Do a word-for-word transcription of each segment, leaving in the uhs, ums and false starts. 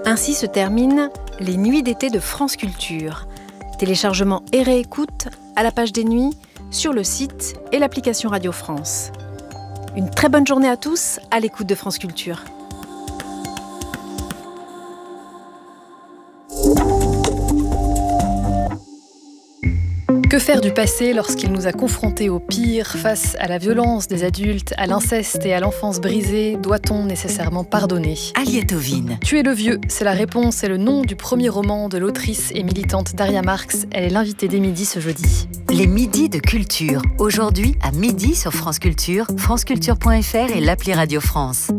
Ainsi se terminent les nuits d'été de France Culture. Téléchargement et réécoute à la page des nuits, sur le site et l'application Radio France. Une très bonne journée à tous à l'écoute de France Culture. Que faire du passé lorsqu'il nous a confrontés au pire, face à la violence des adultes, à l'inceste et à l'enfance brisée? Doit-on nécessairement pardonner? Aliette Ovine. Tuer le vieux, c'est la réponse et le nom du premier roman de l'autrice et militante Daria Marx. Elle est l'invitée des midis ce jeudi. Les midis de culture. Aujourd'hui, à midi sur France Culture, franceculture point f r et l'appli Radio France.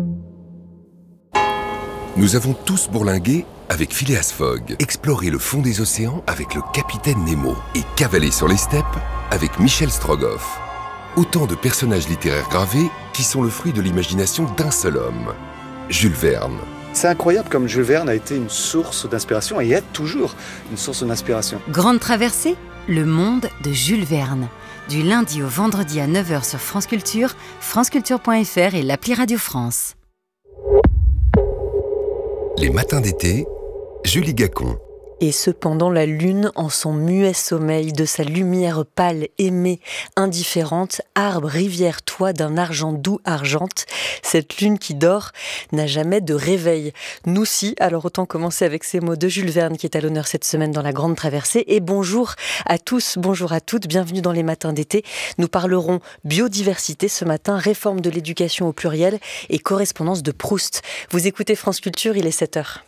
Nous avons tous bourlingué avec Phileas Fogg, exploré le fond des océans avec le capitaine Nemo et cavalé sur les steppes avec Michel Strogoff. Autant de personnages littéraires gravés qui sont le fruit de l'imagination d'un seul homme, Jules Verne. C'est incroyable comme Jules Verne a été une source d'inspiration et est toujours une source d'inspiration. Grande traversée, le monde de Jules Verne. Du lundi au vendredi à neuf heures sur France Culture, franceculture point f r et l'appli Radio France. Les matins d'été, Julie Gacon. Et cependant la lune, en son muet sommeil, de sa lumière pâle, aimée, indifférente, arbre, rivière, toit d'un argent doux argente, cette lune qui dort n'a jamais de réveil. Nous si, alors autant commencer avec ces mots de Jules Verne qui est à l'honneur cette semaine dans la Grande Traversée. Et bonjour à tous, bonjour à toutes, bienvenue dans les matins d'été. Nous parlerons biodiversité ce matin, réforme de l'éducation au pluriel et correspondance de Proust. Vous écoutez France Culture, il est sept heures.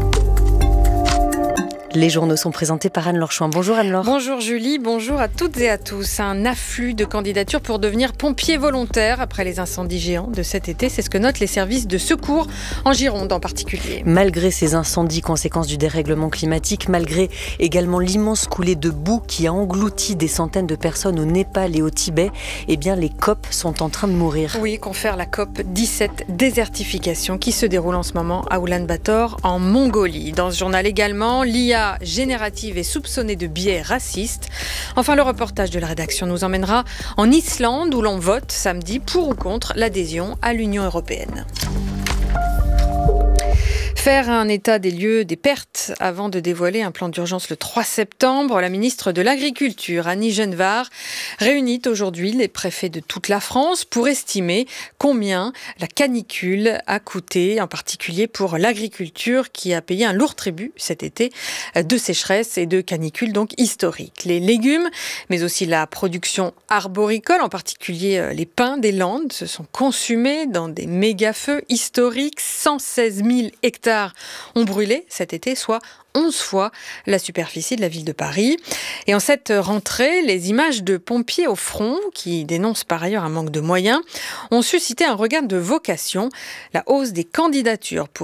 Les journaux sont présentés par Anne-Laure Chouin. Bonjour Anne-Laure. Bonjour Julie, bonjour à toutes et à tous. Un afflux de candidatures pour devenir pompier volontaire après les incendies géants de cet été. C'est ce que notent les services de secours en Gironde en particulier. Malgré ces incendies, conséquences du dérèglement climatique, malgré également l'immense coulée de boue qui a englouti des centaines de personnes au Népal et au Tibet, eh bien les C O P sont en train de mourir. Oui, confère la COP dix-sept désertification qui se déroule en ce moment à Oulan-Bator en Mongolie. Dans ce journal également, l'I A générative et soupçonnée de biais racistes. Enfin, le reportage de la rédaction nous emmènera en Islande où l'on vote samedi pour ou contre l'adhésion à l'Union européenne. Faire un état des lieux des pertes avant de dévoiler un plan d'urgence le trois septembre. La ministre de l'Agriculture, Annie Genevard, réunit aujourd'hui les préfets de toute la France pour estimer combien la canicule a coûté, en particulier pour l'agriculture qui a payé un lourd tribut cet été de sécheresse et de canicule donc historique. Les légumes, mais aussi la production arboricole, en particulier les pins des Landes, se sont consumés dans des méga-feux historiques. cent seize mille hectares ont brûlé cet été, soit onze fois la superficie de la ville de Paris. Et en cette rentrée, les images de pompiers au front, qui dénoncent par ailleurs un manque de moyens, ont suscité un regard de vocation. La hausse des candidatures pour